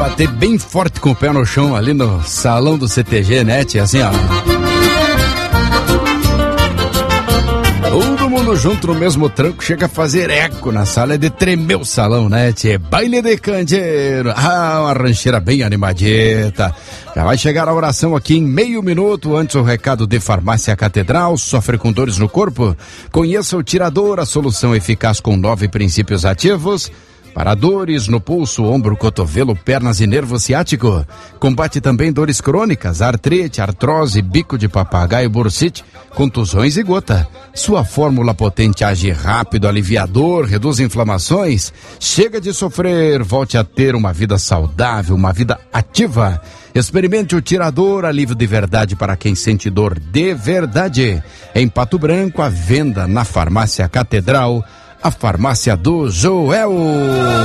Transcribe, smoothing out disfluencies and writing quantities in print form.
bater bem forte com o pé no chão ali no salão do CTG, né, tia? Assim, ó. Todo mundo junto no mesmo tranco chega a fazer eco na sala, é de tremer o salão, né, tia? Baile de candeeiro. Ah, uma rancheira bem animadita. Já vai chegar a oração aqui em meio minuto. Antes o recado de Farmácia Catedral. Sofre com dores no corpo? Conheça o Tirador, a solução eficaz com 9 princípios ativos. Para dores no pulso, ombro, cotovelo, pernas e nervo ciático. Combate também dores crônicas, artrite, artrose, bico de papagaio, bursite, contusões e gota. Sua fórmula potente age rápido, aliviador, reduz inflamações. Chega de sofrer, volte a ter uma vida saudável, uma vida ativa. Experimente o Tirador, alívio de verdade para quem sente dor de verdade. Em Pato Branco, à venda na Farmácia Catedral, a farmácia do Joel.